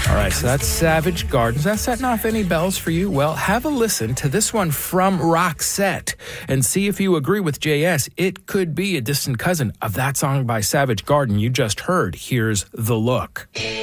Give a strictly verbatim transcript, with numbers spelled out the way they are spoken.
All right, so that's Savage Garden. Is that setting off any bells for you? Well, have a listen to this one from Roxette and see if you agree with J S. It could be a distant cousin of that song by Savage Garden you just heard. Here's The Look.